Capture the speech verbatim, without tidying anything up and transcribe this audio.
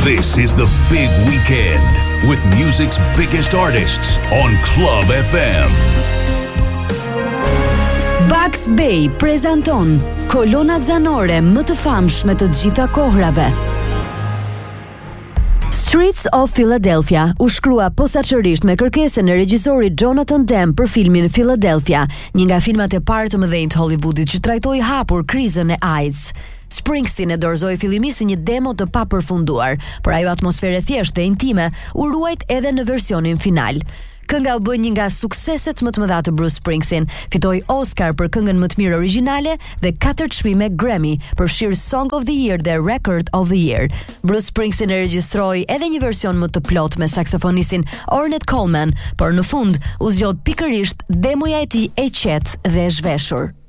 This is the big weekend with music's biggest artists on Club F M. Bugs Bay prezanton kolonat zanore më të famshme të gjitha kohrave. Streets of Philadelphia u shkrua posaçërisht me kërkesën e regjisorit Jonathan Demme për filmin Philadelphia, një nga filmat e parë të mëdhenj të Hollywoodit që trajtoi hapur krizën e AIDS. Springsteen e dorëzoi fillimisht si një demo të papërfunduar, por ajo atmosferë thjeshtë e intime u ruajt edhe në versionin final. Kënga u bë një nga sukseset më të mëdha të Bruce Springsteen, fitoi Oscar për këngën më të mirë origjinale dhe katër çmime Grammy, përfshirë Song of the Year dhe Record of the Year. Bruce Springsteen e regjistroi edhe një version më të plot me saksofonistin Ornette Coleman, por në fund u zgjodh pikërisht demoja e tij e qetë dhe e zhveshur.